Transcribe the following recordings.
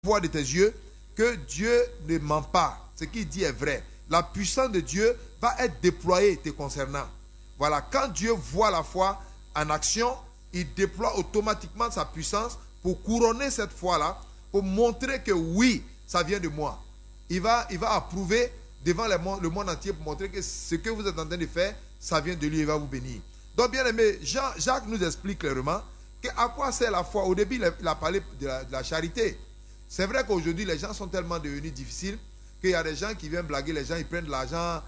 poids de tes yeux que Dieu ne ment pas. Ce qu'il dit est vrai. La puissance de Dieu va être déployée te concernant. Voilà, quand Dieu voit la foi en action, il déploie automatiquement sa puissance pour couronner cette foi-là, pour montrer que oui, ça vient de moi. Il va approuver devant le monde entier pour montrer que ce que vous êtes en train de faire, ça vient de lui, il va vous bénir. Donc, bien aimé, Jacques nous explique clairement à quoi sert la foi. Au début, il a parlé de la charité. C'est vrai qu'aujourd'hui, les gens sont tellement devenus difficiles qu'il y a des gens qui viennent blaguer les gens, ils prennent de l'argent,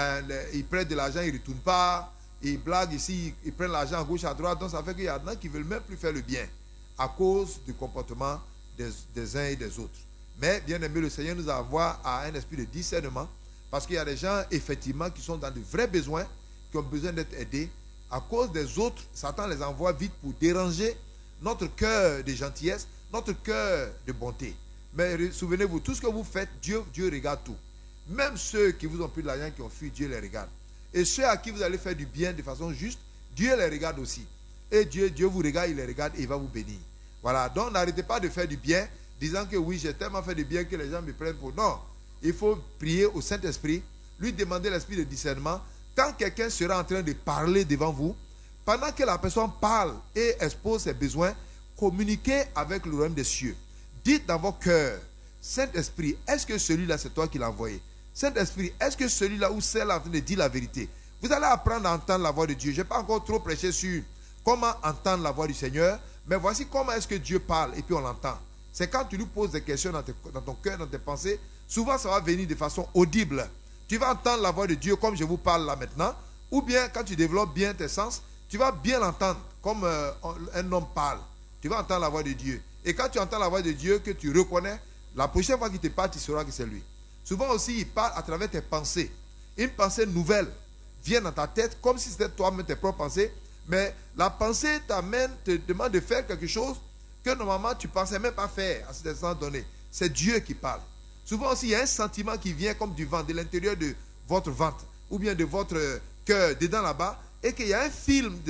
ils prennent de l'argent, ils ne retournent pas, ils blaguent ici, ils prennent l'argent à gauche, à droite. Donc, ça fait qu'il y en a qui ne veulent même plus faire le bien à cause du comportement des uns et des autres. Mais, bien aimé, le Seigneur nous envoie à un esprit de discernement parce qu'il y a des gens, effectivement, qui sont dans de vrais besoins, qui ont besoin d'être aidés. À cause des autres, Satan les envoie vite pour déranger notre cœur de gentillesse, notre cœur de bonté. Mais souvenez-vous, tout ce que vous faites, Dieu regarde tout. Même ceux qui vous ont pris de l'argent, qui ont fui, Dieu les regarde. Et ceux à qui vous allez faire du bien de façon juste, Dieu les regarde aussi. Et Dieu vous regarde, il les regarde et il va vous bénir. Voilà, donc n'arrêtez pas de faire du bien, disant que oui, j'ai tellement fait du bien que les gens me prennent pour... Non, il faut prier au Saint-Esprit, lui demander l'esprit de discernement. Quand quelqu'un sera en train de parler devant vous, pendant que la personne parle et expose ses besoins, communiquez avec le royaume des cieux. Dites dans vos cœurs, Saint-Esprit, est-ce que celui-là, c'est toi qui l'as envoyé? Saint-Esprit, est-ce que celui-là ou celle-là est en train de dire la vérité? Vous allez apprendre à entendre la voix de Dieu. Je n'ai pas encore trop prêché sur comment entendre la voix du Seigneur, mais voici comment est-ce que Dieu parle et puis on l'entend. C'est quand tu lui poses des questions dans ton cœur, dans tes pensées, souvent ça va venir de façon audible. Tu vas entendre la voix de Dieu comme je vous parle là maintenant, ou bien quand tu développes bien tes sens, tu vas bien l'entendre comme un homme parle. Tu vas entendre la voix de Dieu. Et quand tu entends la voix de Dieu, que tu reconnais, la prochaine fois qu'il te parle, tu sauras que c'est lui. Souvent aussi, il parle à travers tes pensées. Une pensée nouvelle vient dans ta tête, comme si c'était toi-même tes propres pensées, mais la pensée te demande de faire quelque chose que normalement tu ne pensais même pas faire à cet instant donné. C'est Dieu qui parle. Souvent aussi, il y a un sentiment qui vient comme du vent, de l'intérieur de votre ventre, ou bien de votre cœur, dedans là-bas, et qu'il y a un film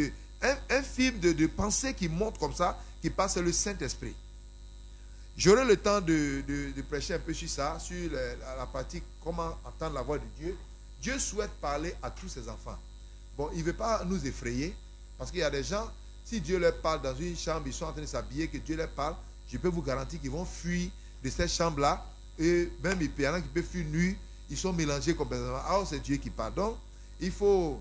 de pensée qui monte comme ça, qui passe, c'est le Saint-Esprit. J'aurai le temps de prêcher un peu sur ça, sur la pratique, comment entendre la voix de Dieu. Dieu souhaite parler à tous ses enfants. Bon, il ne veut pas nous effrayer, parce qu'il y a des gens, si Dieu leur parle dans une chambre, ils sont en train de s'habiller, que Dieu leur parle, je peux vous garantir qu'ils vont fuir de cette chambre-là, et même il y en a qui peuvent fuir nuit, ils sont mélangés complètement. Alors c'est Dieu qui parle. Donc, il faut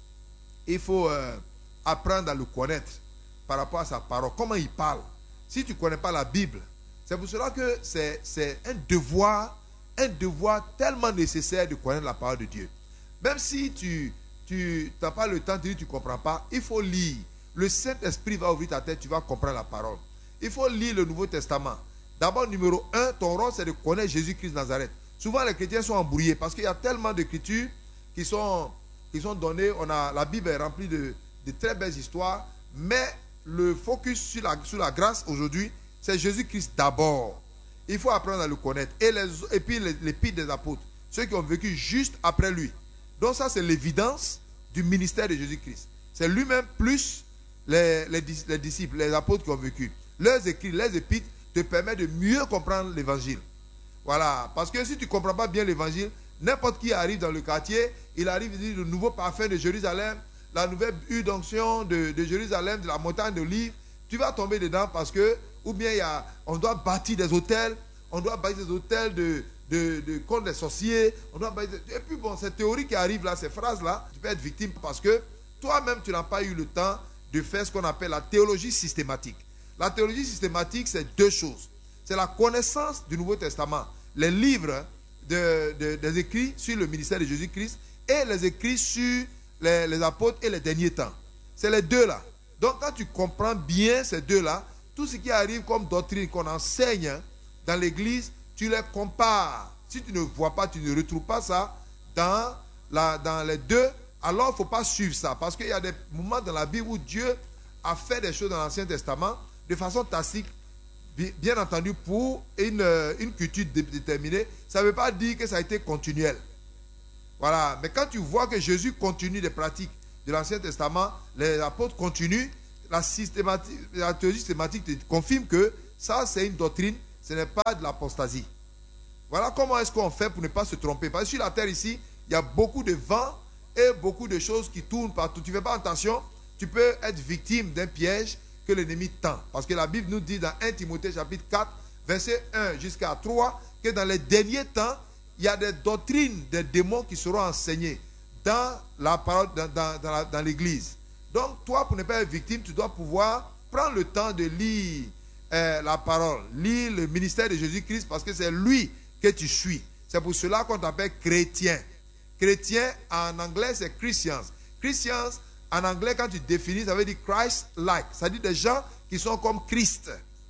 apprendre à le connaître par rapport à sa parole, comment il parle. Si tu ne connais pas la Bible, c'est pour cela que c'est un devoir tellement nécessaire de connaître la parole de Dieu. Même si tu n'as pas le temps de dire, tu ne comprends pas, il faut lire. Le Saint-Esprit va ouvrir ta tête, tu vas comprendre la parole. Il faut lire le Nouveau Testament. D'abord, numéro 1, ton rôle, c'est de connaître Jésus-Christ de Nazareth. Souvent, les chrétiens sont embrouillés parce qu'il y a tellement d'écritures qui sont données. La Bible est remplie de très belles histoires, mais le focus sur la grâce aujourd'hui, c'est Jésus-Christ d'abord. Il faut apprendre à le connaître. Et puis l'épître des apôtres, ceux qui ont vécu juste après lui. Donc ça, c'est l'évidence du ministère de Jésus-Christ. C'est lui-même plus les disciples, les apôtres qui ont vécu. Leurs écrits, les épîtres te permettent de mieux comprendre l'évangile. Voilà. Parce que si tu ne comprends pas bien l'évangile, n'importe qui arrive dans le quartier, il arrive et dit le nouveau parfum de Jérusalem, la nouvelle huile d'onction de Jérusalem, de la montagne d'Olive, tu vas tomber dedans parce que, ou bien on doit bâtir des hôtels, contre les sorciers, et puis bon, cette théorie qui arrive là, ces phrases-là, tu peux être victime parce que toi-même, tu n'as pas eu le temps de faire ce qu'on appelle la théologie systématique. La théologie systématique, c'est deux choses. C'est la connaissance du Nouveau Testament, les livres des écrits sur le ministère de Jésus-Christ et les écrits sur les apôtres et les derniers temps. C'est les deux là. Donc quand tu comprends bien ces deux là, tout ce qui arrive comme doctrine qu'on enseigne dans l'église, tu les compares. Si tu ne vois pas, tu ne retrouves pas ça dans les deux, alors il ne faut pas suivre ça. Parce qu'il y a des moments dans la Bible où Dieu a fait des choses dans l'Ancien Testament de façon tacite, bien entendu, pour une culture déterminée. Ça ne veut pas dire que ça a été continuel. Voilà. Mais quand tu vois que Jésus continue des pratiques de l'Ancien Testament, les apôtres continuent, la théologie systématique te confirme que ça, c'est une doctrine, ce n'est pas de l'apostasie. Voilà comment est-ce qu'on fait pour ne pas se tromper. Parce que sur la terre ici, il y a beaucoup de vent et beaucoup de choses qui tournent partout. Tu ne fais pas attention, tu peux être victime d'un piège que l'ennemi tend. Parce que la Bible nous dit dans 1 Timothée chapitre 4, verset 1 jusqu'à 3, que dans les derniers temps, il y a des doctrines des démons qui seront enseignées dans la parole, dans l'église. Donc, toi, pour ne pas être victime, tu dois pouvoir prendre le temps de lire la parole, lire le ministère de Jésus-Christ, parce que c'est lui que tu suis. C'est pour cela qu'on t'appelle chrétien. Chrétien, en anglais, c'est Christians. Christians, en anglais, quand tu définis, ça veut dire Christ-like. Ça dit des gens qui sont comme Christ.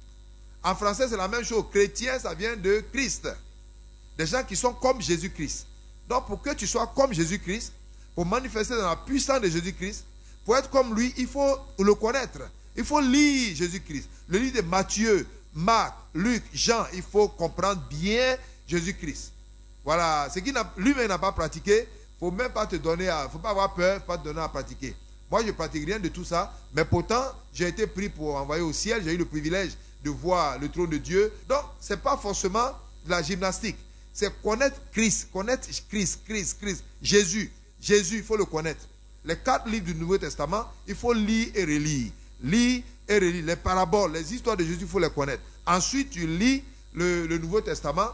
En français, c'est la même chose. Chrétien, ça vient de Christ. Des gens qui sont comme Jésus-Christ. Donc, pour que tu sois comme Jésus-Christ, pour manifester dans la puissance de Jésus-Christ, pour être comme lui, il faut le connaître. Il faut lire Jésus-Christ. Le livre de Matthieu, Marc, Luc, Jean, il faut comprendre bien Jésus-Christ. Voilà. Ce qu'il lui-même n'a pas pratiqué, il ne faut même pas te donner à... Il ne faut pas avoir peur, pas te donner à pratiquer. Moi, je ne pratique rien de tout ça, mais pourtant, j'ai été pris pour envoyer au ciel. J'ai eu le privilège de voir le trône de Dieu. Donc, ce n'est pas forcément de la gymnastique. C'est connaître Christ, Christ. Jésus, il faut le connaître. Les 4 livres du Nouveau Testament, il faut lire et relire. Lire et relire. Les paraboles, les histoires de Jésus, il faut les connaître. Ensuite, tu lis le Nouveau Testament,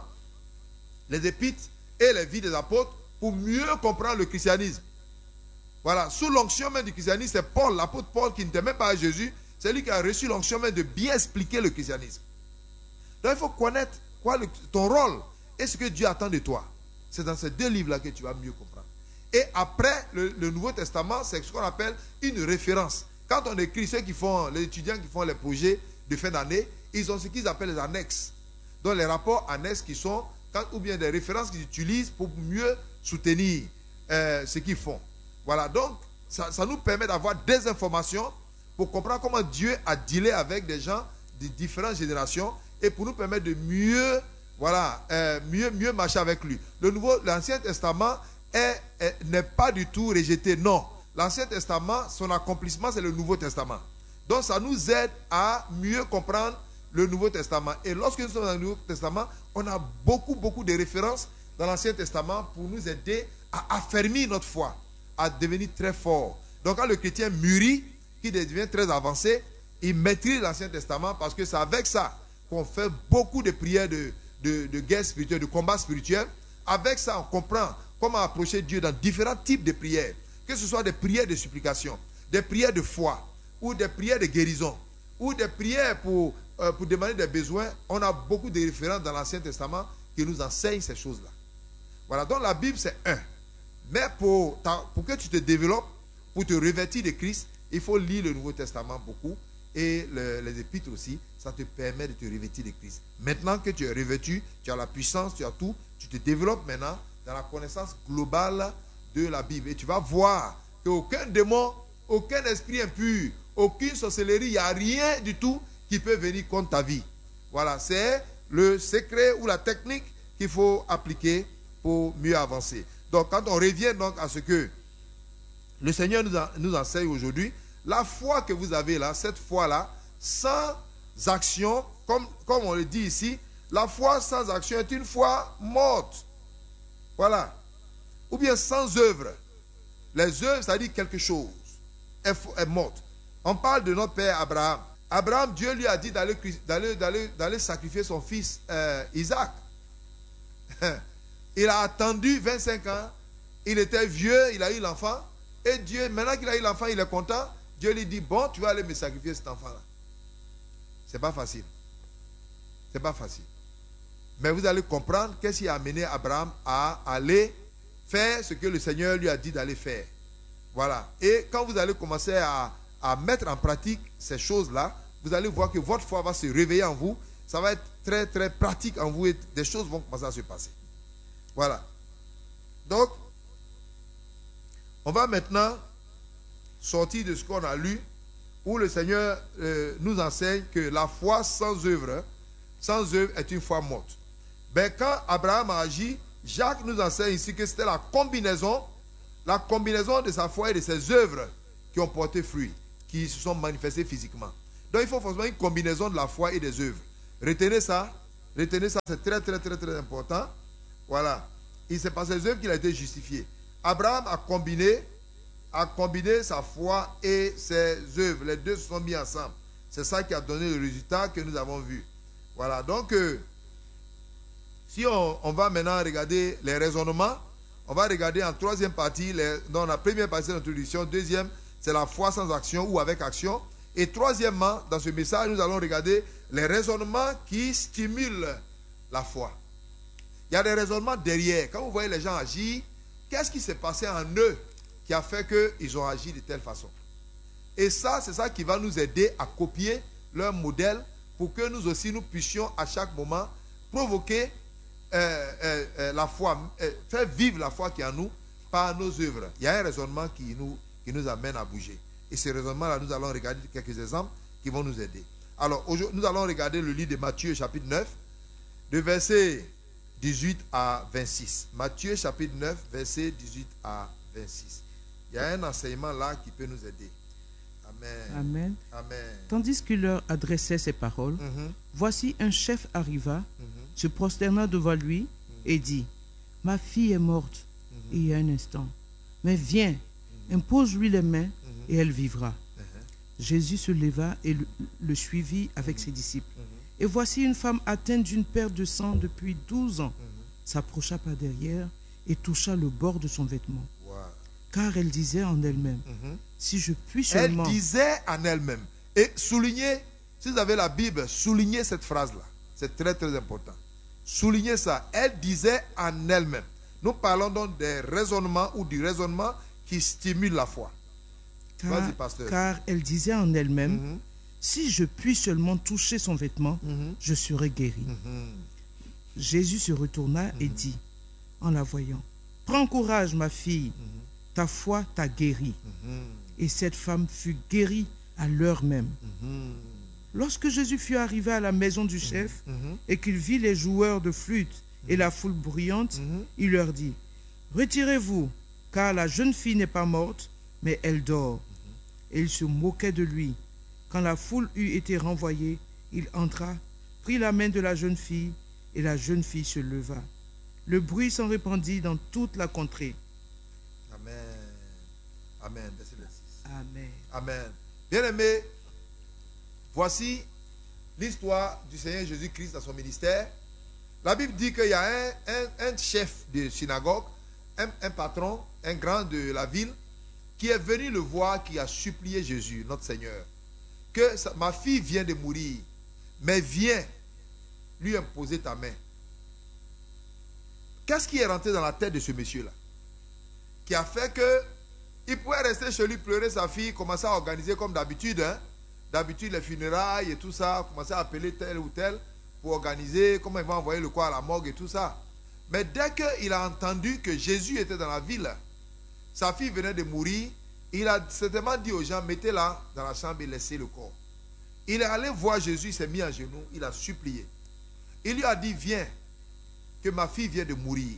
les épîtres et les vies des apôtres pour mieux comprendre le christianisme. Voilà. Sous l'onction même du christianisme, c'est Paul, l'apôtre Paul, qui n'était même pas à Jésus. C'est lui qui a reçu l'onction même de bien expliquer le christianisme. Donc, il faut connaître ton rôle et ce que Dieu attend de toi. C'est dans ces 2 livres-là que tu vas mieux comprendre. Et après, le Nouveau Testament, c'est ce qu'on appelle une référence. Quand on écrit, les étudiants qui font les projets de fin d'année, ils ont ce qu'ils appellent les annexes. Donc les rapports annexes qui sont, ou bien des références qu'ils utilisent pour mieux soutenir ce qu'ils font. Voilà, donc ça nous permet d'avoir des informations pour comprendre comment Dieu a dealé avec des gens de différentes générations et pour nous permettre de mieux, mieux marcher avec lui. L'Ancien Testament n'est pas du tout rejeté, non. L'Ancien Testament, son accomplissement, c'est le Nouveau Testament. Donc, ça nous aide à mieux comprendre le Nouveau Testament. Et lorsque nous sommes dans le Nouveau Testament, on a beaucoup de références dans l'Ancien Testament pour nous aider à affermir notre foi, à devenir très fort. Donc, quand le chrétien mûrit, qui devient très avancé, il maîtrise l'Ancien Testament parce que c'est avec ça qu'on fait beaucoup de prières de guerre spirituelle, de combat spirituel. Avec ça, on comprend comment approcher Dieu dans différents types de prières. Que ce soit des prières de supplication, des prières de foi, ou des prières de guérison, ou des prières pour demander des besoins. On a beaucoup de références dans l'Ancien Testament qui nous enseignent ces choses-là. Voilà, donc la Bible c'est un. Mais pour que tu te développes, pour te revêtir de Christ, il faut lire le Nouveau Testament beaucoup et les épîtres aussi. Ça te permet de te revêtir de Christ. Maintenant que tu es revêtu, tu as la puissance, tu as tout, tu te développes maintenant dans la connaissance globale de la Bible. Et tu vas voir qu'aucun démon, aucun esprit impur, aucune sorcellerie, il n'y a rien du tout qui peut venir contre ta vie. Voilà, c'est le secret ou la technique qu'il faut appliquer pour mieux avancer. Donc, quand on revient donc à ce que le Seigneur nous enseigne aujourd'hui, la foi que vous avez là, cette foi-là, sans action, comme on le dit ici, la foi sans action est une foi morte. Voilà. Ou bien sans œuvre. Les œuvres, ça dit quelque chose. Est morte. On parle de notre père Abraham. Abraham, Dieu lui a dit d'aller sacrifier son fils Isaac. Il a attendu 25 ans. Il était vieux, il a eu l'enfant. Et Dieu, maintenant qu'il a eu l'enfant, il est content. Dieu lui dit, bon, tu vas aller me sacrifier cet enfant-là. C'est pas facile. C'est pas facile. Mais vous allez comprendre qu'est-ce qui a amené Abraham à aller faire ce que le Seigneur lui a dit d'aller faire. Voilà. Et quand vous allez commencer à mettre en pratique ces choses-là, vous allez voir que votre foi va se réveiller en vous. Ça va être très, très pratique en vous et des choses vont commencer à se passer. Voilà. Donc, on va maintenant sortir de ce qu'on a lu, où le Seigneur nous enseigne que la foi sans œuvre est une foi morte. Ben, quand Abraham a agi, Jacques nous enseigne ici que c'était la combinaison de sa foi et de ses œuvres qui ont porté fruit, qui se sont manifestées physiquement. Donc il faut forcément une combinaison de la foi et des œuvres. Retenez ça, Retenez ça, c'est très, très, très, très important. Voilà. C'est par ses œuvres qu'il a été justifié. Abraham a combiné sa foi et ses œuvres. Les deux se sont mis ensemble. C'est ça qui a donné le résultat que nous avons vu. Voilà. Donc, si on va maintenant regarder les raisonnements, on va regarder en troisième partie, dans la première partie de l'introduction, deuxième, c'est la foi sans action ou avec action. Et troisièmement, dans ce message, nous allons regarder les raisonnements qui stimulent la foi. Il y a des raisonnements derrière. Quand vous voyez les gens agir, qu'est-ce qui s'est passé en eux qui a fait qu'ils ont agi de telle façon? Et ça, c'est ça qui va nous aider à copier leur modèle pour que nous aussi, nous puissions à chaque moment provoquer la foi, faire vivre la foi qui est en nous par nos œuvres. Il y a un raisonnement qui nous amène à bouger. Et ce raisonnement-là, nous allons regarder quelques exemples qui vont nous aider. Alors, aujourd'hui, nous allons regarder le livre de Matthieu, chapitre 9, de versets 18 à 26. Matthieu, chapitre 9, versets 18 à 26. Il y a un enseignement là qui peut nous aider. Amen. Amen. Amen. Tandis qu'il leur adressait ces paroles, voici un chef arriva, se prosterna devant lui et dit, ma fille est morte il y a un instant, mais viens, impose-lui les mains et elle vivra. Jésus se leva et le suivit avec ses disciples. Et voici une femme atteinte d'une perte de sang depuis 12 ans, s'approcha par derrière et toucha le bord de son vêtement. Wow. Car elle disait en elle-même, si je puis seulement... Elle disait en elle-même. Et soulignez, si vous avez la Bible, soulignez cette phrase-là. C'est très très important. Soulignez ça. Elle disait en elle-même. Nous parlons donc des raisonnements ou du raisonnement qui stimule la foi. Vas-y, pasteur. Car elle disait en elle-même, si je puis seulement toucher son vêtement, je serai guéri. Jésus se retourna et dit, en la voyant, prends courage, ma fille, ta foi t'a guérie. Et cette femme fut guérie à l'heure même. Lorsque Jésus fut arrivé à la maison du chef et qu'il vit les joueurs de flûte et la foule bruyante, il leur dit, retirez-vous, car la jeune fille n'est pas morte, mais elle dort. Et il se moquait de lui. Quand la foule eut été renvoyée, il entra, prit la main de la jeune fille, et la jeune fille se leva. Le bruit s'en répandit dans toute la contrée. Amen. Amen. Verset 26. Amen. Amen. Bien-aimés, voici l'histoire du Seigneur Jésus-Christ dans son ministère. La Bible dit qu'il y a un chef de synagogue, un patron, un grand de la ville, qui est venu le voir, qui a supplié Jésus, notre Seigneur, que ma fille vient de mourir, mais viens lui imposer ta main. Qu'est-ce qui est rentré dans la tête de ce monsieur-là, qui a fait qu'il pouvait rester chez lui, pleurer sa fille, commencer à organiser comme d'habitude, d'habitude les funérailles et tout ça, commencer à appeler tel ou tel pour organiser, comment il va envoyer le corps à la morgue et tout ça. Mais dès qu'il a entendu que Jésus était dans la ville, sa fille venait de mourir, il a certainement dit aux gens, mettez-la dans la chambre et laissez le corps. Il est allé voir Jésus, il s'est mis à genoux, il a supplié. Il lui a dit, viens, que ma fille vient de mourir.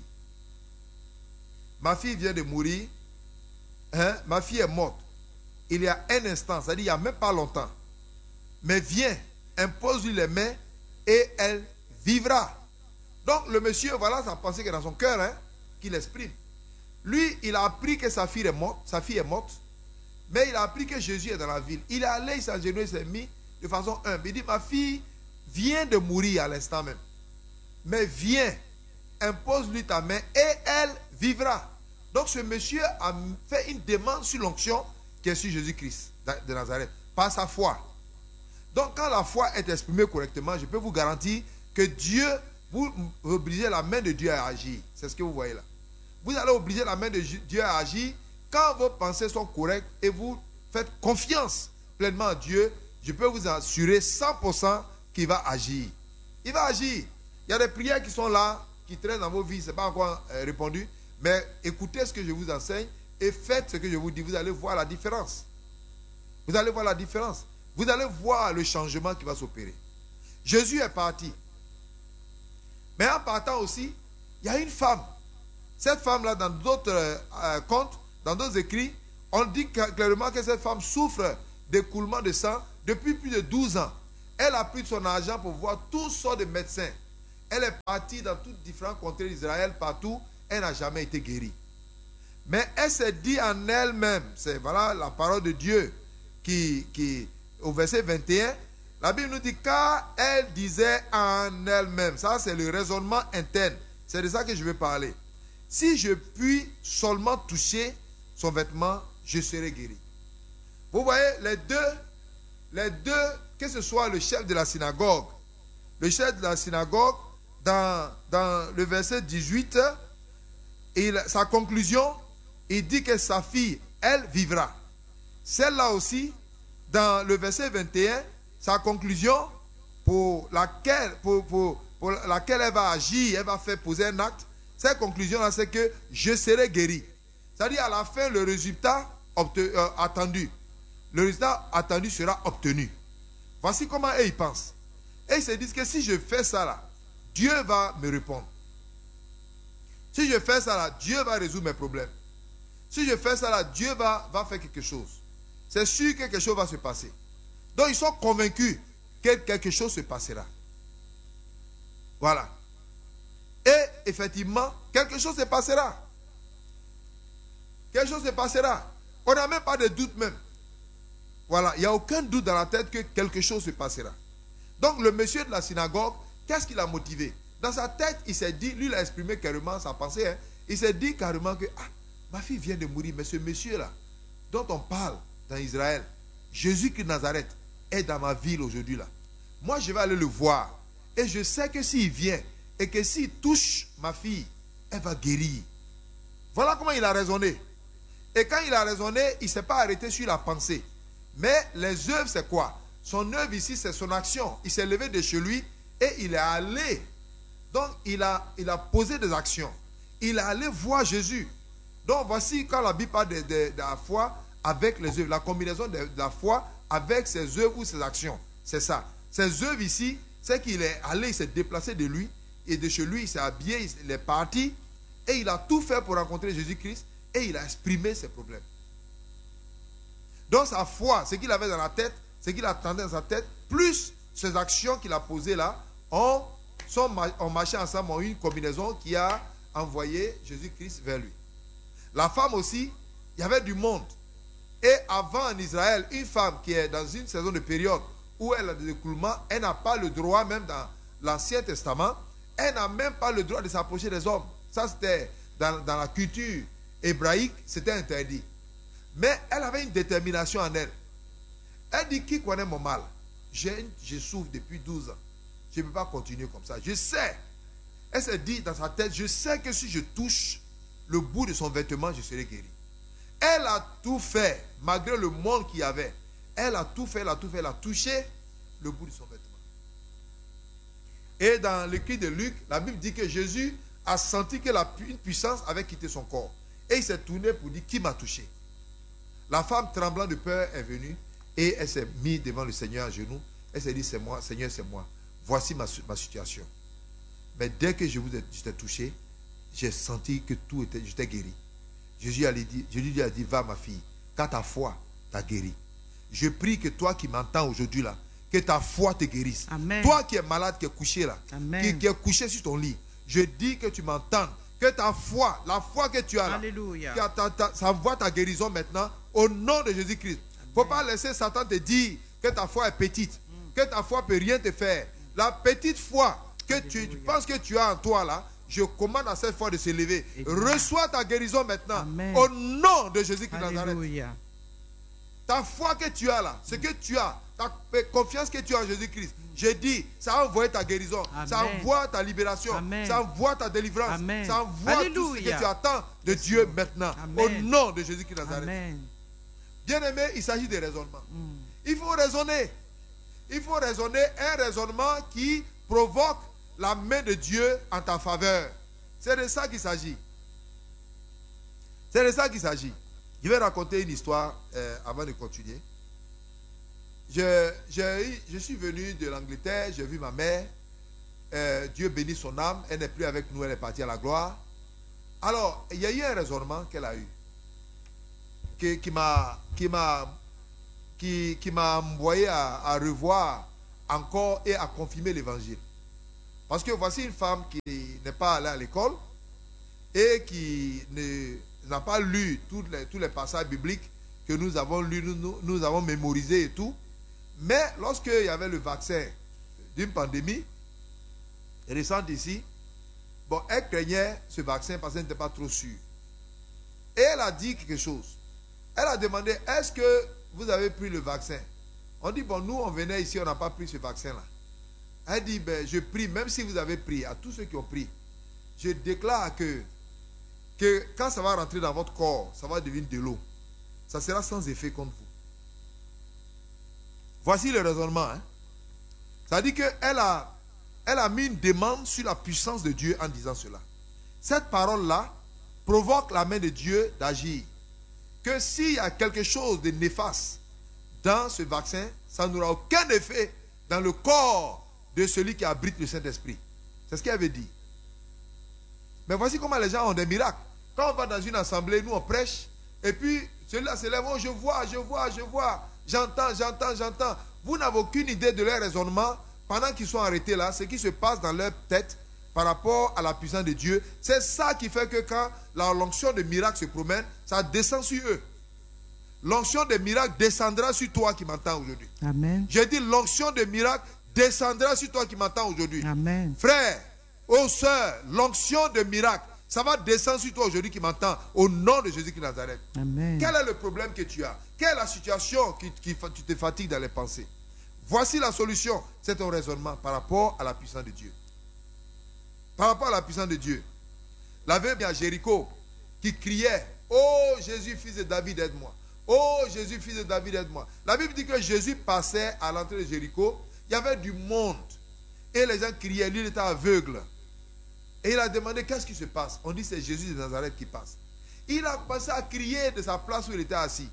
Ma fille vient de mourir, ma fille est morte. Il y a un instant, c'est-à-dire il n'y a même pas longtemps. Mais viens, impose-lui les mains et elle vivra. Donc le monsieur, voilà sa pensée qui est dans son cœur, qu'il exprime. Lui, il a appris que sa fille est morte, mais il a appris que Jésus est dans la ville. Il est allé, il s'est agenouillé, il s'est mis de façon humble. Il dit, ma fille vient de mourir à l'instant même. Mais viens, impose-lui ta main et elle vivra. Donc ce monsieur a fait une demande sur l'onction qui est sur Jésus-Christ de Nazareth, par sa foi. Donc quand la foi est exprimée correctement, je peux vous garantir que Dieu, vous obligez la main de Dieu à agir. C'est ce que vous voyez là. Vous allez obliger la main de Dieu à agir quand vos pensées sont correctes et vous faites confiance pleinement à Dieu. Je peux vous assurer 100% qu'il va agir. Il va agir. Il y a des prières qui sont là, qui traînent dans vos vies, ce n'est pas encore répondu. Mais écoutez ce que je vous enseigne et faites ce que je vous dis. Vous allez voir la différence. Vous allez voir la différence. Vous allez voir le changement qui va s'opérer. Jésus est parti. Mais en partant aussi, il y a une femme. Cette femme-là, dans d'autres contes, dans d'autres écrits, on dit clairement que cette femme souffre d'écoulement de sang depuis plus de 12 ans. Elle a pris son argent pour voir toutes sortes de médecins. Elle est partie dans toutes différentes contrées d'Israël, partout. Elle n'a jamais été guérie. Mais elle s'est dit en elle-même, c'est voilà la parole de Dieu qui au verset 21, la Bible nous dit car elle disait en elle-même. Ça, c'est le raisonnement interne. C'est de ça que je veux parler. Si je puis seulement toucher son vêtement, je serai guéri. Vous voyez, les deux, que ce soit le chef de la synagogue, dans le verset 18, sa conclusion, il dit que sa fille, elle vivra. Celle-là aussi, dans le verset 21, sa conclusion pour laquelle elle va agir, elle va faire poser un acte, cette conclusion-là, c'est que je serai guéri. C'est-à-dire à la fin, le résultat attendu. Le résultat attendu sera obtenu. Voici comment eux ils pensent. Et ils se disent que si je fais ça là, Dieu va me répondre. Si je fais ça là, Dieu va résoudre mes problèmes. Si je fais ça là, Dieu va faire quelque chose. C'est sûr que quelque chose va se passer. Donc ils sont convaincus que quelque chose se passera. Voilà. Et effectivement, quelque chose se passera. Quelque chose se passera. On n'a même pas de doute même. Voilà, il n'y a aucun doute dans la tête que quelque chose se passera. Donc le monsieur de la synagogue, qu'est-ce qui l'a motivé? Dans sa tête, il s'est dit, lui il a exprimé carrément sa pensée, hein, il s'est dit carrément que ma fille vient de mourir, mais ce monsieur-là, dont on parle dans Israël, Jésus-Christ de Nazareth, est dans ma ville aujourd'hui là. Moi je vais aller le voir. Et je sais que s'il vient, et que s'il touche ma fille, elle va guérir. Voilà comment il a raisonné. Et quand il a raisonné, il ne s'est pas arrêté sur la pensée. Mais les œuvres, c'est quoi? Son œuvre ici, c'est son action. Il s'est levé de chez lui et il est allé. Donc, il a posé des actions. Il est allé voir Jésus. Donc, voici quand la Bible parle de la foi avec les œuvres. La combinaison de la foi avec ses œuvres ou ses actions. C'est ça. Ses œuvres ici, c'est qu'il est allé, il s'est déplacé de lui. Et de chez lui, il s'est habillé, il est parti. Et il a tout fait pour rencontrer Jésus-Christ. Et il a exprimé ses problèmes. Donc sa foi, ce qu'il avait dans la tête, ce qu'il attendait dans sa tête, plus ces actions qu'il a posées là, ont marché ensemble, ont eu une combinaison qui a envoyé Jésus-Christ vers lui. La femme aussi, il y avait du monde. Et avant en Israël, une femme qui est dans une saison de période où elle a des écoulements, elle n'a pas le droit, même dans l'Ancien Testament, elle n'a même pas le droit de s'approcher des hommes. Ça c'était dans la culture hébraïque, c'était interdit. Mais elle avait une détermination en elle. Elle dit, qui connaît mon mal? Je souffre depuis 12 ans. Je ne peux pas continuer comme ça. Je sais. Elle s'est dit dans sa tête, je sais que si je touche le bout de son vêtement, je serai guéri. Elle a tout fait, malgré le monde qu'il y avait. Elle a tout fait, elle a touché le bout de son vêtement. Et dans l'écrit de Luc, la Bible dit que Jésus a senti que une puissance avait quitté son corps. Et il s'est tourné pour dire, qui m'a touché? La femme tremblant de peur est venue et elle s'est mise devant le Seigneur à genoux. Elle s'est dit, c'est moi, Seigneur, c'est moi. Voici ma situation. Mais dès que je t'ai touché, j'ai senti que j'étais guéri. Jésus lui a dit, va ma fille, car ta foi t'a guéri. Je prie que toi qui m'entends aujourd'hui là, que ta foi te guérisse. Amen. Toi qui es malade, qui es couché là, qui est couché sur ton lit, je dis que tu m'entends. Que ta foi, la foi que tu as là, Alléluia. ça voit ta guérison maintenant au nom de Jésus-Christ. Il ne faut pas laisser Satan te dire que ta foi est petite, que ta foi ne peut rien te faire. La petite foi que tu penses que tu as en toi là, je commande à cette foi de se lever. Reçois ta guérison maintenant. Amen. Au nom de Jésus-Christ de Nazareth. Alléluia. Ta foi que tu as là, ce que tu as, ta confiance que tu as en Jésus-Christ, je dis, ça envoie ta guérison, Amen. ça envoie ta libération, Amen. ça envoie ta délivrance, Amen. ça envoie tout ce que tu attends de Dieu maintenant. Amen. Au nom de Jésus-Christ de Nazareth. Amen. Bien-aimé, il s'agit de raisonnement. Il faut raisonner. Il faut raisonner un raisonnement qui provoque la main de Dieu en ta faveur. C'est de ça qu'il s'agit. C'est de ça qu'il s'agit. Je vais raconter une histoire avant de continuer. Je suis venu de l'Angleterre, j'ai vu ma mère. Dieu bénit son âme. Elle n'est plus avec nous, elle est partie à la gloire. Alors, il y a eu un raisonnement qu'elle a eu. Qui m'a envoyé à revoir encore et à confirmer l'évangile. Parce que voici une femme qui n'est pas allée à l'école et qui n'a pas lu tous les passages bibliques que nous avons lus, nous avons mémorisés et tout. Mais lorsqu'il y avait le vaccin d'une pandémie récente ici, bon, elle craignait ce vaccin parce qu'elle n'était pas trop sûre. Et elle a dit quelque chose. Elle a demandé, est-ce que vous avez pris le vaccin? On dit, bon, nous, on venait ici, on n'a pas pris ce vaccin-là. Elle dit, ben, je prie, même si vous avez pris, à tous ceux qui ont pris, je déclare que quand ça va rentrer dans votre corps, ça va devenir de l'eau. Ça sera sans effet contre vous. Voici le raisonnement. Hein. Ça dit qu'elle a mis une demande sur la puissance de Dieu en disant cela. Cette parole-là provoque la main de Dieu d'agir. Que s'il y a quelque chose de néfaste dans ce vaccin, ça n'aura aucun effet dans le corps de celui qui abrite le Saint-Esprit. C'est ce qu'elle avait dit. Mais voici comment les gens ont des miracles. Quand on va dans une assemblée, nous on prêche, et puis celui-là se lève, oh, je vois, j'entends. Vous n'avez aucune idée de leur raisonnement pendant qu'ils sont arrêtés là, ce qui se passe dans leur tête par rapport à la puissance de Dieu. C'est ça qui fait que quand l'onction de miracle se promène, ça descend sur eux. L'onction de miracle descendra sur toi qui m'entends aujourd'hui. Amen. J'ai dit l'onction de miracle descendra sur toi qui m'entends aujourd'hui. Amen. Frère, ô sœur, l'onction de miracle, ça va descendre sur toi aujourd'hui qui m'entends au nom de Jésus-Christ de Nazareth. Amen. Quel est le problème que tu as? Quelle est la situation qui tu te fatigues dans les pensées? Voici la solution. C'est ton raisonnement par rapport à la puissance de Dieu. Par rapport à la puissance de Dieu. La veuve à Jéricho qui criait, oh Jésus, fils de David, aide-moi. Oh Jésus, fils de David, aide-moi. La Bible dit que Jésus passait à l'entrée de Jéricho. Il y avait du monde. Et les gens criaient, lui il était aveugle. Et il a demandé, qu'est-ce qui se passe? On dit, c'est Jésus de Nazareth qui passe. Il a commencé à crier de sa place où il était assis.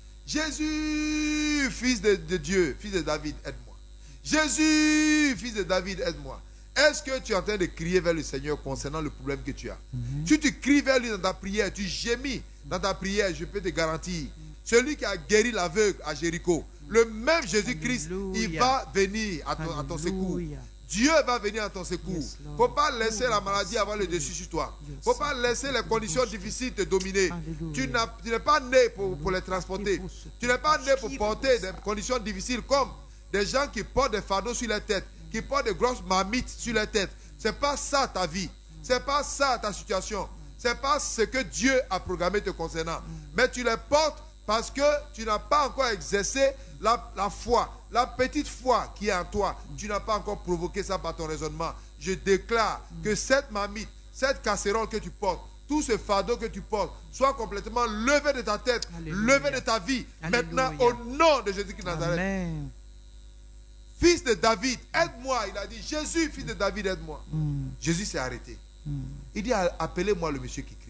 Jésus, fils de Dieu, fils de David, aide-moi. Jésus, fils de David, aide-moi. Est-ce que tu es en train de crier vers le Seigneur concernant le problème que tu as? Si tu cries vers lui dans ta prière, tu gémis dans ta prière, je peux te garantir. Celui qui a guéri l'aveugle à Jéricho, le même Jésus-Christ, il va venir à ton secours. Dieu va venir à ton secours. Il ne faut pas laisser la maladie avoir le dessus sur toi. Il ne faut pas laisser les conditions difficiles te dominer. Tu n'es pas né pour les transporter. Tu n'es pas né pour porter des conditions difficiles comme des gens qui portent des fardeaux sur leur tête, qui portent des grosses marmites sur leur tête. Ce n'est pas ça ta vie. Ce n'est pas ça ta situation. Ce n'est pas ce que Dieu a programmé te concernant. Mais tu les portes parce que tu n'as pas encore exercé la foi, la petite foi qui est en toi. Tu n'as pas encore provoqué ça par ton raisonnement. Je déclare que cette marmite, cette casserole que tu portes, tout ce fardeau que tu portes, soit complètement levé de ta tête, levé de ta vie. Alléluia. Maintenant, au nom de Jésus-Christ de Nazareth. Amen. Fils de David, aide-moi. Il a dit, Jésus, fils de David, aide-moi. Jésus s'est arrêté. Il dit, appelez-moi le monsieur qui crie.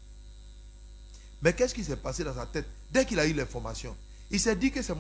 Mais qu'est-ce qui s'est passé dans sa tête dès qu'il a eu l'information? Il s'est dit que c'est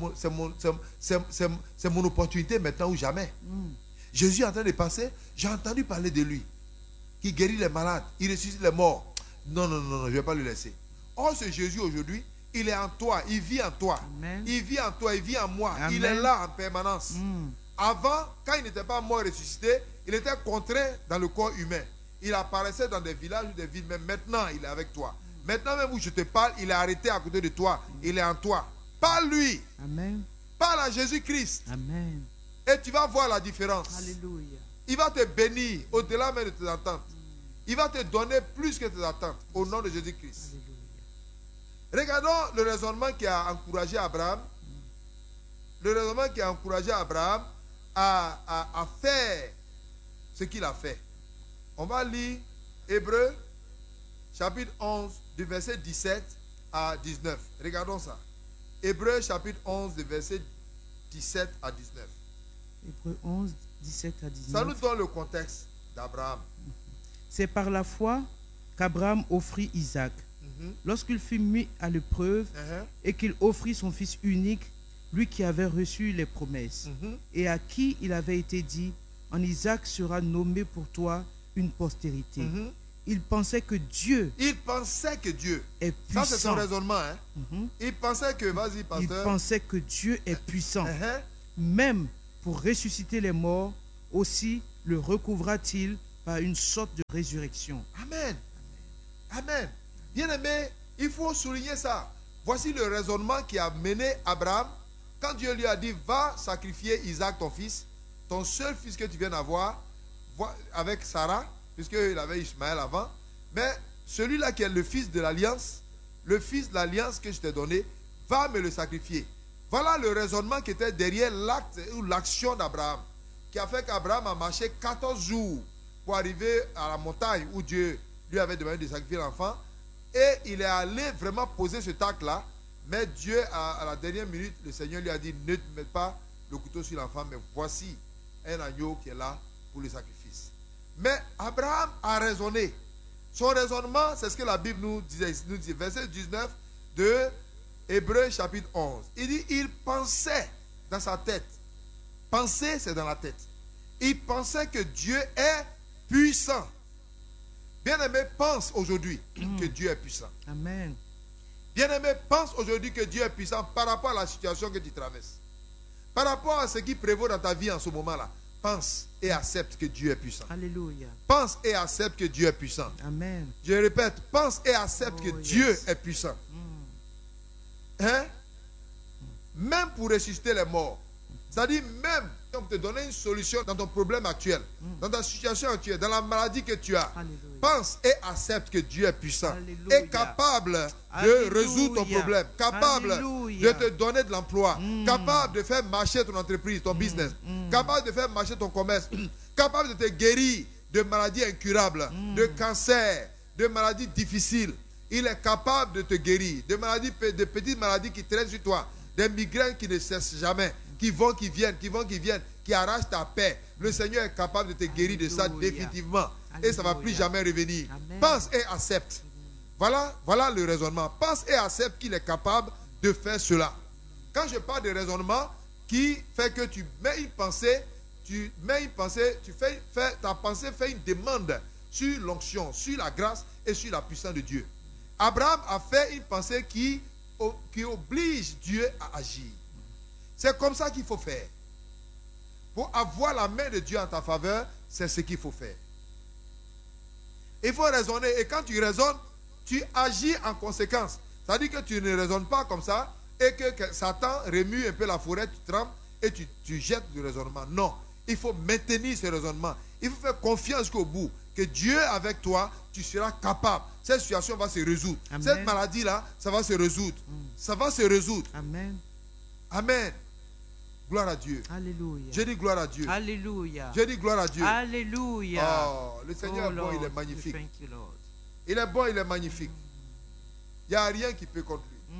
mon opportunité maintenant ou jamais. Jésus est en train de passer. J'ai entendu parler de lui. Qui guérit les malades. Il ressuscite les morts. Non, je ne vais pas le laisser. Or, ce Jésus aujourd'hui, il est en toi. Il vit en toi. Amen. Il vit en toi. Il vit en moi. Amen. Il est là en permanence. Avant, quand il n'était pas mort et ressuscité, il était contraint dans le corps humain. Il apparaissait dans des villages ou des villes. Mais maintenant, il est avec toi. Maintenant même où je te parle, il est arrêté à côté de toi. Il est en toi. Parle lui. Amen. Parle à Jésus-Christ. Amen. Et tu vas voir la différence. Alléluia. Il va te bénir au-delà même de tes attentes. Il va te donner plus que tes attentes au nom de Jésus-Christ. Regardons le raisonnement qui a encouragé Abraham. Le raisonnement qui a encouragé Abraham à faire ce qu'il a fait. On va lire Hébreux chapitre 11 du verset 17 à 19. Regardons ça. Hébreux chapitre 11 du verset 17 à 19. Hébreux 11, 17 à 19. Ça nous donne le contexte d'Abraham. C'est par la foi qu'Abraham offrit Isaac. Lorsqu'il fut mis à l'épreuve et qu'il offrit son fils unique, lui qui avait reçu les promesses et à qui il avait été dit, en Isaac sera nommé pour toi une postérité. Il pensait que Dieu est puissant. Ça, c'est son raisonnement. Il pensait que, vas-y, pasteur. Il pensait que Dieu est puissant, même pour ressusciter les morts, aussi le recouvra-t-il par une sorte de résurrection. Amen. Amen. Bien-aimé, il faut souligner ça. Voici le raisonnement qui a mené Abraham quand Dieu lui a dit, va sacrifier Isaac, ton fils, ton seul fils que tu viens d'avoir, avec Sarah, puisqu'il avait Ishmaël avant. Mais celui-là qui est le fils de l'alliance que je t'ai donné, va me le sacrifier. Voilà le raisonnement qui était derrière l'acte ou l'action d'Abraham, qui a fait qu'Abraham a marché 14 jours pour arriver à la montagne où Dieu lui avait demandé de sacrifier l'enfant. Et il est allé vraiment poser cet acte-là. Mais Dieu, à la dernière minute, le Seigneur lui a dit, ne mets pas le couteau sur l'enfant, mais voici un agneau qui est là pour le sacrifice. Mais Abraham a raisonné. Son raisonnement, c'est ce que la Bible nous dit, verset 19 de Hébreux chapitre 11. Il dit, il pensait dans sa tête. Penser, c'est dans la tête. Il pensait que Dieu est puissant. Bien-aimé, pense aujourd'hui que Dieu est puissant. Amen. Bien-aimé, pense aujourd'hui que Dieu est puissant par rapport à la situation que tu traverses. Par rapport à ce qui prévaut dans ta vie en ce moment-là. Pense et accepte que Dieu est puissant. Alléluia. Pense et accepte que Dieu est puissant. Amen. Je répète, pense et accepte que Dieu est puissant. Hein? Même pour ressusciter les morts. C'est-à-dire même pour te donner une solution dans ton problème actuel, dans ta situation actuelle, dans la maladie que tu as. Alléluia. Pense et accepte que Dieu est puissant. Alléluia. Et capable Alléluia. de résoudre ton problème. Capable Alléluia. de te donner de l'emploi. Capable de faire marcher ton entreprise, ton business. Capable de faire marcher ton commerce. Capable de te guérir de maladies incurables, de cancer, de maladies difficiles. Il est capable de te guérir. De petites maladies qui traînent sur toi. Des migraines qui ne cessent jamais. Qui vont, qui viennent, qui arrachent ta paix. Le Seigneur est capable de te guérir de ça définitivement. Et ça ne va plus jamais revenir. Amen. Pense et accepte. Voilà le raisonnement. Pense et accepte qu'il est capable de faire cela. Quand je parle de raisonnement qui fait que tu mets une pensée, ta pensée fait une demande sur l'onction, sur la grâce et sur la puissance de Dieu. Abraham a fait une pensée qui oblige Dieu à agir. C'est comme ça qu'il faut faire. Pour avoir la main de Dieu en ta faveur, c'est ce qu'il faut faire. Il faut raisonner. Et quand tu raisonnes, tu agis en conséquence. C'est-à-dire que tu ne raisonnes pas comme ça et que Satan remue un peu la forêt, tu trembles et tu jettes le raisonnement. Non. Il faut maintenir ce raisonnement. Il faut faire confiance jusqu'au bout. Que Dieu avec toi, tu seras capable. Cette situation va se résoudre. Amen. Cette maladie-là, ça va se résoudre. Ça va se résoudre. Amen. Amen. Gloire à Dieu. Alléluia. Je dis gloire à Dieu. Alléluia. Je dis gloire à Dieu. Alléluia. Oh, le Seigneur est bon, Lord, il est magnifique. thank you, Lord. Il est bon, il est magnifique. Il n'y a rien qui peut contre lui.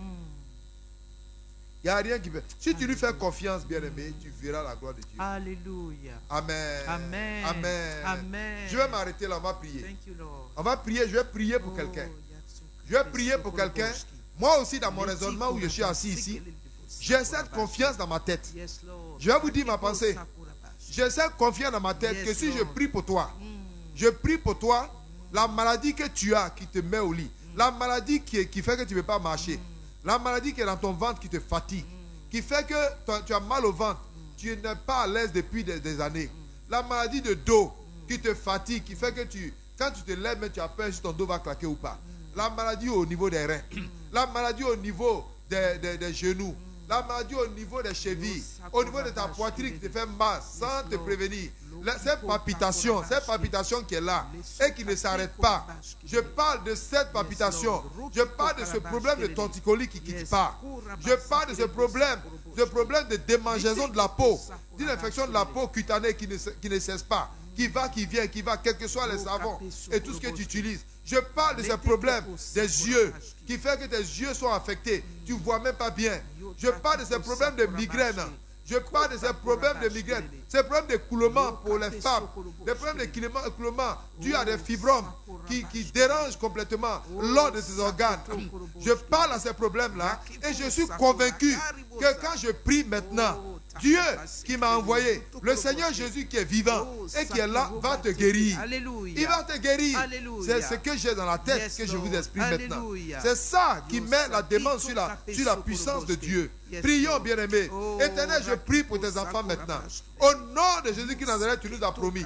Il n'y a rien qui peut. Si tu lui fais confiance, bien-aimé, tu verras la gloire de Dieu. Alléluia. Amen. Amen. Amen. Amen. Je vais m'arrêter là, on va prier. Thank you, Lord. On va prier, je vais prier pour quelqu'un. Je vais prier pour quelqu'un. Moi aussi, dans mon raisonnement où je suis assis ici, j'ai cette confiance dans ma tête. Yes, Lord. Je vais vous dire ma pensée. J'ai cette confiance dans ma tête que si je prie pour toi, je prie pour toi, la maladie que tu as qui te met au lit, la maladie qui fait que tu ne peux pas marcher, la maladie qui est dans ton ventre qui te fatigue, qui fait que tu as mal au ventre, tu n'es pas à l'aise depuis des années, la maladie de dos qui te fatigue, qui fait que quand tu te lèves, tu as peur si ton dos va claquer ou pas, la maladie au niveau des reins, la maladie au niveau des genoux, la maladie au niveau des chevilles, au niveau de ta poitrine qui te fait mal sans te prévenir. Cette palpitation qui est là et qui ne s'arrête pas. Je parle de cette palpitation. Je parle de ce problème de torticolis qui ne quitte pas. Je parle de ce problème de démangeaison de la peau, d'une infection de la peau cutanée qui ne cesse pas, qui va, quels que soient les savons et tout ce que tu utilises. Je parle de ce problème des yeux qui fait que tes yeux sont affectés. Tu ne vois même pas bien. Je parle de ce problème de migraine. Je parle de ces problèmes de migraine. Ces problèmes d'écoulement pour les femmes. Des problèmes d'écoulement dû à des fibromes qui dérangent complètement l'ordre de tes organes. Je parle à ces problèmes-là et je suis convaincu que quand je prie maintenant, Dieu qui m'a envoyé, le Seigneur Jésus qui est vivant et qui est là, va te guérir. Il va te guérir. C'est ce que j'ai dans la tête que je vous exprime maintenant. C'est ça qui met la demande sur la puissance de Dieu. Prions, bien-aimés. Éternel, je prie pour tes enfants maintenant. Au nom de Jésus qui Nazareth, tu nous as promis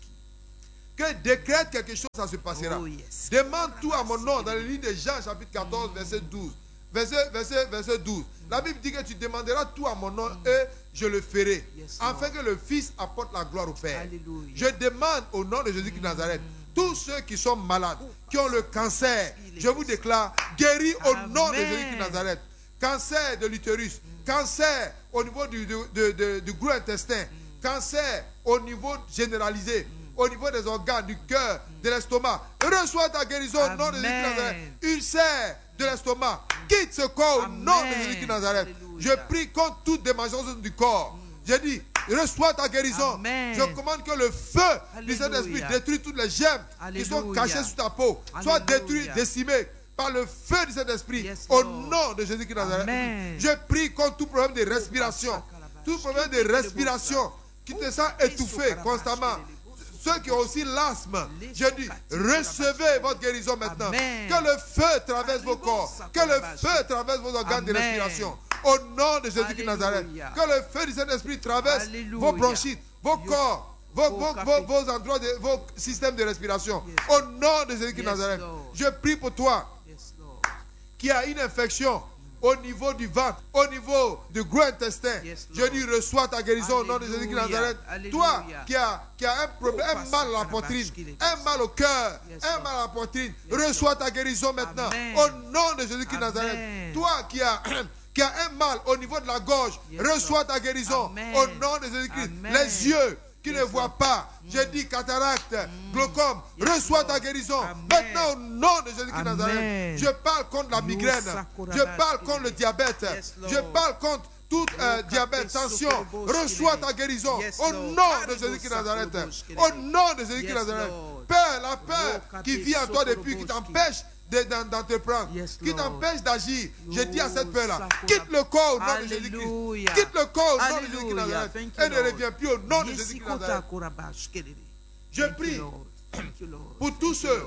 que décrète quelque chose, ça se passera. Demande tout à mon nom dans le livre de Jean, chapitre 14, verset 12. Verset 12. La Bible dit que tu demanderas tout à mon nom et je le ferai. Afin que le Fils apporte la gloire au Père. Je demande au nom de Jésus de Nazareth, tous ceux qui sont malades, qui ont le cancer, je vous déclare, guéris au nom de Jésus de Nazareth. Cancer de l'utérus, cancer au niveau du gros intestin, cancer au niveau généralisé, au niveau des organes, du cœur, de l'estomac. Reçois ta guérison au nom de Jésus de Nazareth. Ulcère de l'estomac, quitte ce corps au nom de Jésus de Nazareth. Je prie contre toute démangeance du corps. Je dis, reçois ta guérison. Je commande que le feu du Saint-Esprit détruise toutes les gemmes qui sont cachées sous ta peau. Sois détruit, décimé par le feu du Saint-Esprit au nom de Jésus de Nazareth. Je prie contre tout problème de respiration. Tout problème de respiration qui te sent étouffé constamment. Ceux qui ont aussi l'asthme, je dis, recevez votre guérison maintenant. Que le feu traverse vos corps. Que le feu traverse vos organes de respiration. Au nom de Jésus de Nazareth. Que le feu du Saint-Esprit traverse vos bronchites, vos corps, vos endroits, vos systèmes de respiration. Au nom de Jésus de Nazareth. Je prie pour toi qui a une infection au niveau du ventre, au niveau du gros intestin. Je dis, reçois ta guérison au nom de Jésus de Nazareth. Toi qui a un problème, un mal à la poitrine, un mal au cœur, un mal à la poitrine, reçois ta guérison maintenant au nom de Jésus de Nazareth. Toi qui a un mal au niveau de la gorge, reçois ta guérison au nom de Jésus-Christ. Les yeux qui ne voient pas, je dis cataracte, glaucome, reçois ta guérison maintenant au nom de Jésus-Christ de Nazareth. Je parle contre la migraine, je parle contre le diabète, je parle contre tout diabète, tension, reçois ta guérison au nom de Jésus-Christ de Nazareth. Au nom de Jésus-Christ de Nazareth. Peur, la peur qui vit en toi depuis, qui t'empêche d'entreprendre, qui t'empêche d'agir. Je dis à cette peur-là, quitte le corps au nom de Jésus-Christ. Quitte le corps au nom de Jésus-Christ de Nazareth. Et ne reviens plus au nom de Jésus-Christ de Nazareth. Je prie pour tous ceux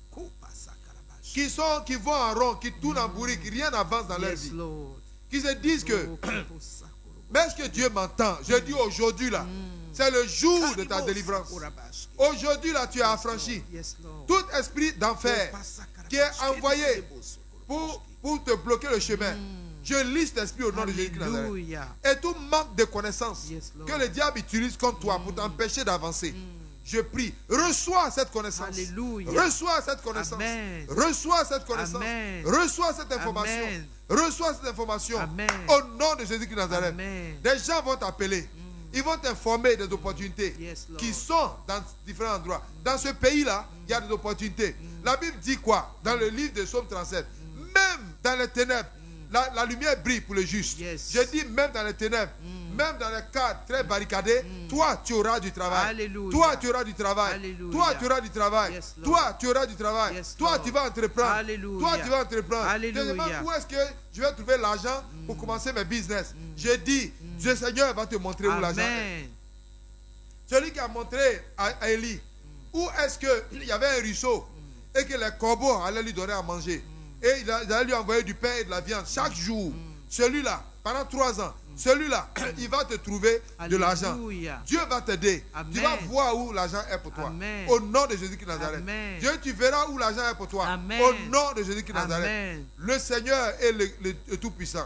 qui vont en rond, qui tournent en bourrique, qui rien n'avance dans leur vie. Qui se disent que, mais est-ce que Dieu m'entend? Je dis aujourd'hui là, c'est le jour de ta délivrance. Aujourd'hui là, tu es affranchi. Tout esprit d'enfer qui est envoyé pour te bloquer le chemin. Je lis cet esprit au nom de Jésus. Et tout manque de connaissance que le diable utilise contre toi pour t'empêcher d'avancer. Je prie, reçois cette connaissance. Reçois cette connaissance. Reçois cette connaissance. Reçois cette information. Reçois cette information au nom de Jésus de Nazareth. Des gens vont t'appeler. Ils vont t'informer des opportunités qui sont dans différents endroits. Dans ce pays-là, il y a des opportunités. La Bible dit quoi? Dans le livre de Psaume 37, même dans les ténèbres, la lumière brille pour le juste. Je dis même dans les ténèbres, même dans les cadres très barricadés, toi tu auras du travail. Toi tu auras du travail. Toi tu auras du travail. Toi tu auras du travail. Toi tu vas entreprendre. Toi tu vas entreprendre. Je demande où est-ce que je vais trouver l'argent pour commencer mes business. Je dis, le Seigneur va te montrer où l'argent est. Celui qui a montré à Élie où est-ce qu'il y avait un ruisseau et que les corbeaux allaient lui donner à manger. Et il allait lui envoyer du pain et de la viande chaque jour. Celui-là, pendant 3 ans, celui-là, il va te trouver de l'argent. Dieu va t'aider. Tu vas voir où l'argent est pour toi. Au nom de Jésus-Christ de Nazareth. Dieu, tu verras où l'argent est pour toi. Au nom de Jésus-Christ de Nazareth. Le Seigneur est le Tout-Puissant.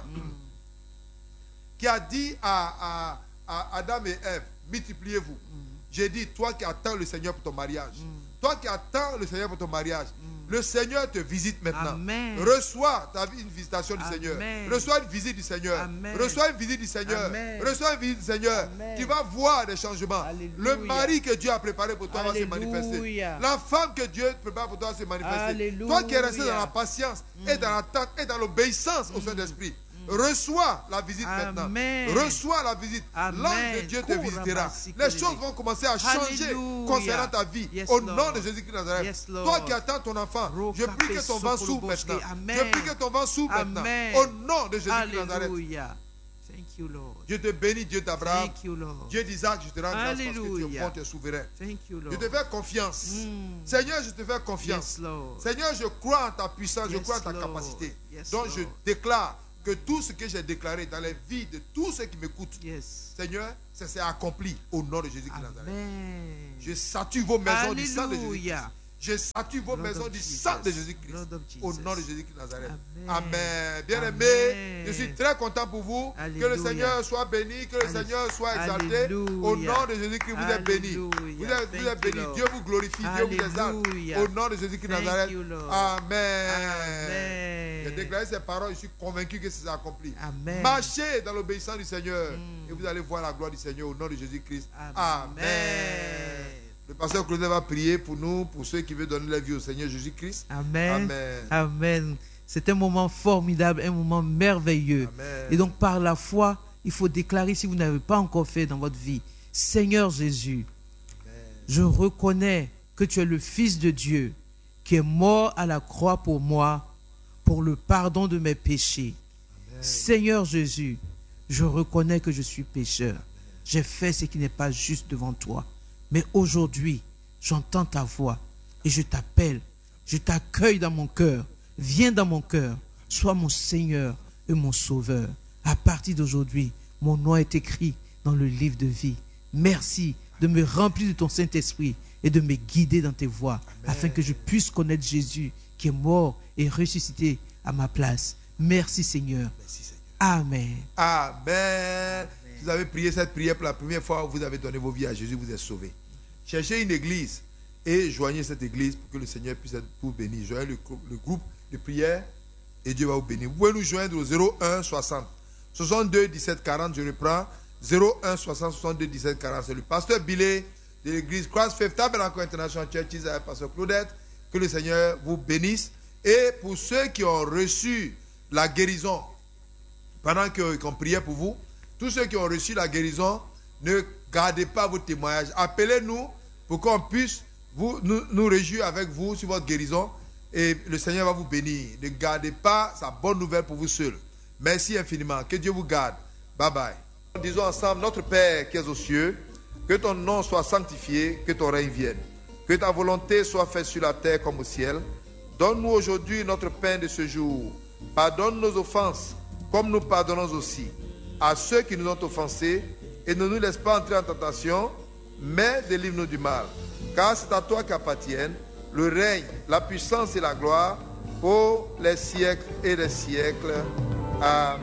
Qui a dit à Adam et Ève, multipliez-vous. J'ai dit, toi qui attends le Seigneur pour ton mariage, toi qui attends le Seigneur pour ton mariage, le Seigneur te visite maintenant. Reçois une visitation du Seigneur. Reçois une visite du Seigneur. Reçois une visite du Seigneur. Reçois une visite du Seigneur. Tu vas voir des changements. Le mari que Dieu a préparé pour toi va se manifester. La femme que Dieu prépare pour toi va se manifester. Toi qui es resté dans la patience et dans l'attente et dans l'obéissance au Saint-Esprit, reçois la visite maintenant. Reçois la visite. L'ange de Dieu te visitera. Les choses vont commencer à changer concernant ta vie. Au nom de Jésus-Christ de Nazareth. Toi qui attends ton enfant, je prie que ton vent s'ouvre maintenant. Je prie que ton vent s'ouvre maintenant. Au nom de Jésus-Christ de Nazareth. you, Lord. Je te bénis, Dieu d'Abraham. Thank you, Lord. Dieu d'Isaac, je te rends grâce parce que tu es Alléluia. bon, tu es souverain. Thank you, Je Lord. te fais confiance. Seigneur, je te fais confiance. Yes, Lord. Seigneur, je crois en ta puissance, je Yes, crois en ta Lord. capacité. Yes, Donc Lord. je déclare que tout ce que j'ai déclaré dans les vies de tous ceux qui m'écoutent, Yes. Seigneur, ça s'est accompli au nom de Jésus-Christ de Nazareth. Amen. Je sature vos maisons du sang de Jésus-Christ. Alléluia. Je sature vos Lord maisons of du Jesus. sang de Jésus-Christ. Lord of Au Jesus. nom de Jésus-Christ de Nazareth. Amen. Amen. Bien-aimés, Amen. je suis très content pour vous. Que Alléluia. le Seigneur soit béni, que le Seigneur soit exalté. Alléluia. Au nom de Jésus-Christ, vous êtes bénis. Vous Alléluia. êtes Thank bénis. you, Lord. Dieu vous glorifie, Dieu vous exalte. Alléluia. Au nom de Jésus-Christ de Thank Nazareth. you, Lord. Amen. Amen. J'ai déclaré ces paroles, je suis convaincu que c'est accompli. Amen. Marchez dans l'obéissance du Seigneur et vous allez voir la gloire du Seigneur au nom de Jésus-Christ. Amen. Le pasteur Claude va prier pour nous, pour ceux qui veulent donner la vie au Seigneur Jésus-Christ. Amen. Amen. Amen. C'est un moment formidable, un moment merveilleux. Amen. Et donc par la foi, il faut déclarer, si vous n'avez pas encore fait dans votre vie, Seigneur Jésus, je reconnais que tu es le Fils de Dieu qui est mort à la croix pour moi, pour le pardon de mes péchés. Amen. Seigneur Jésus, je reconnais que je suis pécheur. J'ai fait ce qui n'est pas juste devant toi. Mais aujourd'hui, j'entends ta voix et je t'appelle. Je t'accueille dans mon cœur. Viens dans mon cœur. Sois mon Seigneur et mon Sauveur. À partir d'aujourd'hui, mon nom est écrit dans le livre de vie. Merci de me remplir de ton Saint-Esprit et de me guider dans tes voies, afin que je puisse connaître Jésus qui est mort et ressuscité à ma place. Merci Seigneur. Merci Seigneur. Amen. Amen. Vous avez prié cette prière pour la première fois, vous avez donné vos vies à Jésus, vous êtes sauvés. Cherchez une église et joignez cette église pour que le Seigneur puisse être pour bénir. Joignez le groupe de prière et Dieu va vous bénir. Vous pouvez nous joindre au 01 60 62 17 40. Je reprends 01 60 62 17 40. C'est le pasteur Billet de l'église Christ Faith Tabernacle International Church avec pasteur Claudette. Que le Seigneur vous bénisse. Et pour ceux qui ont reçu la guérison, pendant qu'on priait pour vous, tous ceux qui ont reçu la guérison, ne gardez pas vos témoignages. Appelez-nous pour qu'on puisse nous réjouir avec vous sur votre guérison. Et le Seigneur va vous bénir. Ne gardez pas sa bonne nouvelle pour vous seul. Merci infiniment. Que Dieu vous garde. Bye bye. Disons ensemble, notre Père qui es aux cieux, que ton nom soit sanctifié, que ton règne vienne. Que ta volonté soit faite sur la terre comme au ciel. Donne-nous aujourd'hui notre pain de ce jour. Pardonne nos offenses, comme nous pardonnons aussi à ceux qui nous ont offensés. Et ne nous laisse pas entrer en tentation, mais délivre-nous du mal. Car c'est à toi qu'appartiennent le règne, la puissance et la gloire pour les siècles et les siècles. Amen.